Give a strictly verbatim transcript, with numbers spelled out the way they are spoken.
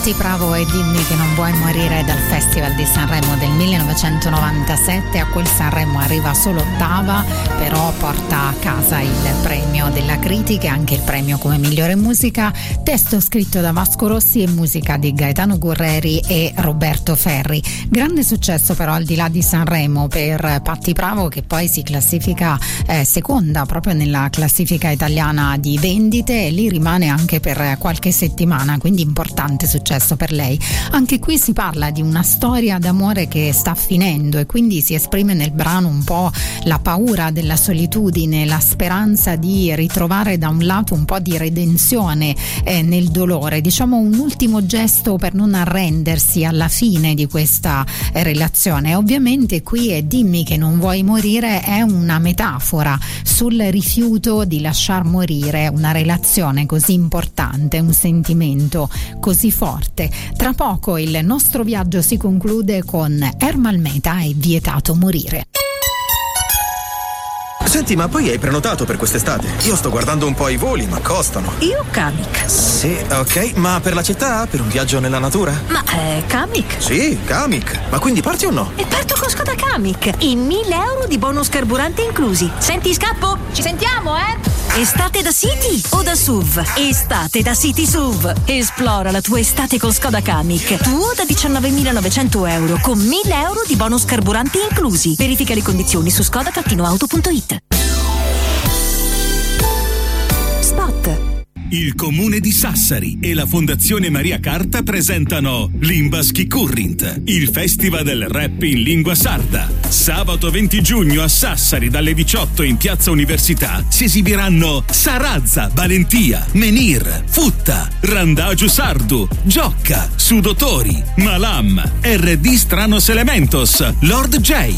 Patti Bravo e Dimmi che non vuoi morire dal Festival di Sanremo del millenovecentonovantasette. A quel Sanremo arriva solo ottava, però porta a casa il premio della critica e anche il premio come migliore musica. Testo scritto da Vasco Rossi e musica di Gaetano Gurreri e Roberto Ferri. Grande successo però al di là di Sanremo per Patti Bravo, che poi si classifica eh, seconda proprio nella classifica italiana di vendite e lì rimane anche per qualche settimana, quindi importante successo per lei. Anche qui si parla di una storia d'amore che sta finendo e quindi si esprime nel brano un po' la paura della solitudine, la speranza di ritrovare da un lato un po' di redenzione eh, nel dolore, diciamo un ultimo gesto per non arrendersi alla fine di questa eh, relazione. Ovviamente qui è Dimmi che non vuoi morire è una metafora sul rifiuto di lasciar morire una relazione così importante, un sentimento così forte. Tra poco il nostro viaggio si conclude con Ermal Meta e Vietato morire. Senti, ma poi hai prenotato per quest'estate? Io sto guardando un po' i voli, ma costano. Io Kamiq. Sì, ok, ma per la città? Per un viaggio nella natura? Ma eh, Kamiq? Sì, Kamiq. Ma quindi parti o no? E parto con Skoda Kamiq. I mille euro di bonus carburante inclusi. Senti, scappo? Ci sentiamo, eh? Estate da City o da S U V? Estate da City S U V. Esplora la tua estate con Skoda Kamiq. Tuo da diciannovemilanovecento euro con mille euro di bonus carburanti inclusi. Verifica le condizioni su skoda auto punto it. Spot. Il Comune di Sassari e la Fondazione Maria Carta presentano Limbaschi Currint, il festival del rap in lingua sarda. Sabato venti giugno a Sassari dalle diciotto in Piazza Università si esibiranno Sarazza, Valentia, Menir, Futta, Randagio Sardu, Giocca, Sudotori, Malam, R D Stranos Elementos, Lord J,